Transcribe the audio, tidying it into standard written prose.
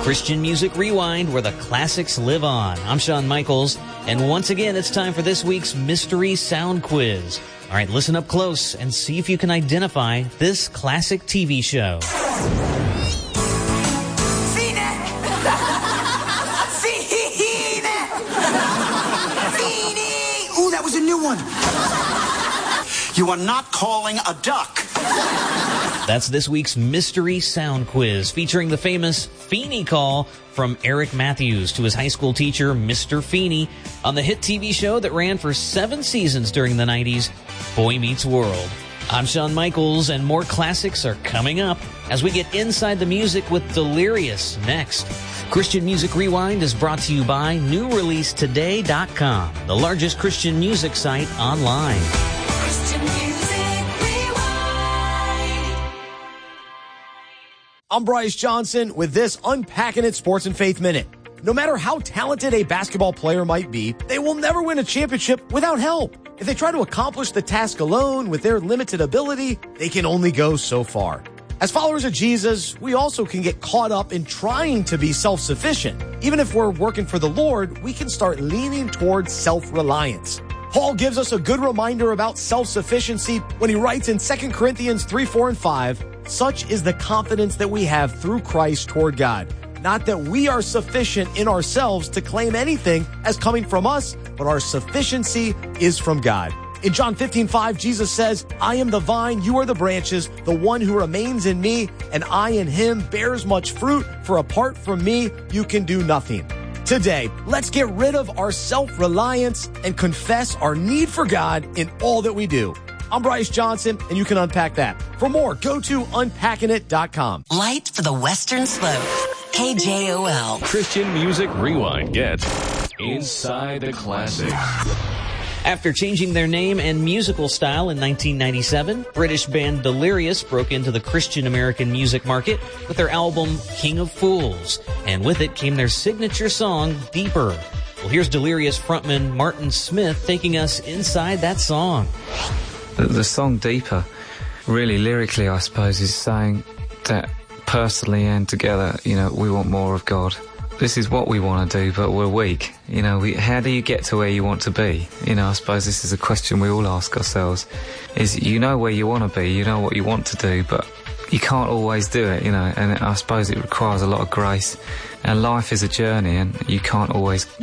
Christian Music Rewind, where the classics live on. I'm Shawn Michaels, and once again, it's time for this week's Mystery Sound Quiz. All right, listen up close and see if you can identify this classic TV show. Ooh, that was a new one. You are not calling a duck. That's this week's Mystery Sound Quiz, featuring the famous Feeney call from Eric Matthews to his high school teacher, Mr. Feeney, on the hit TV show that ran for 7 seasons during the 90s, Boy Meets World. I'm Shawn Michaels, and more classics are coming up as we get inside the music with Delirious next. Christian Music Rewind is brought to you by NewReleaseToday.com, the largest Christian music site online. Christian Music Rewind. I'm Bryce Johnson with this Unpacking It Sports and Faith Minute. No matter how talented a basketball player might be, they will never win a championship without help. If they try to accomplish the task alone with their limited ability, they can only go so far. As followers of Jesus, we also can get caught up in trying to be self-sufficient. Even if we're working for the Lord, we can start leaning towards self-reliance. Paul gives us a good reminder about self-sufficiency when he writes in 2 Corinthians 3, 4, and 5, "Such is the confidence that we have through Christ toward God. Not that we are sufficient in ourselves to claim anything as coming from us, but our sufficiency is from God." In John 15:5, Jesus says, "I am the vine, you are the branches. The one who remains in me and I in him bears much fruit, for apart from me, you can do nothing." Today, let's get rid of our self-reliance and confess our need for God in all that we do. I'm Bryce Johnson, and you can unpack that. For more, go to unpackingit.com. Light for the Western Slope. KJOL. Christian Music Rewind gets Inside the Classics. After changing their name and musical style in 1997, British band Delirious broke into the Christian American music market with their album King of Fools, and with it came their signature song, Deeper. Well, here's Delirious frontman Martin Smith taking us inside that song. The song Deeper, really lyrically, I suppose, is saying that personally and together, we want more of God. This is what we want to do, but we're weak. How do you get to where you want to be? I suppose this is a question we all ask ourselves, is you know where you want to be, you know what you want to do, but you can't always do it, and I suppose it requires a lot of grace. And life is a journey, and you can't always